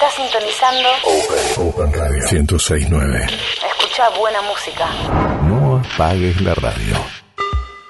Estás sintonizando Open Radio 106.9. Escucha buena música. No apagues la radio.